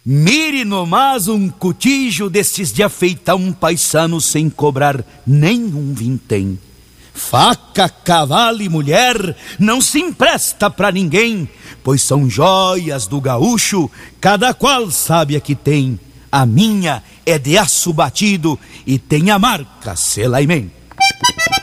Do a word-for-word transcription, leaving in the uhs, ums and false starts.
Mire nomás um cotijo destes de afeitar um paisano sem cobrar nenhum vintém. Faca, cavalo e mulher não se empresta pra ninguém, pois são joias do gaúcho, cada qual sabe a que tem. A minha é de aço batido e tem a marca Selaimém.